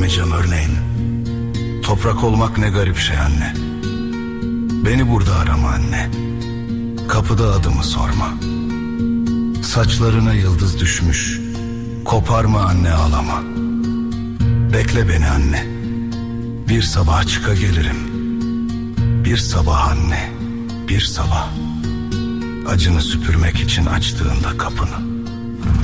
olamayacağım örneğin. Toprak olmak ne garip şey anne. Beni burada arama anne. Kapıda adımı sorma. Saçlarına yıldız düşmüş. Koparma anne, ağlama. Bekle beni anne. Bir sabah çıka gelirim. Bir sabah anne, bir sabah. Acını süpürmek için açtığında kapını.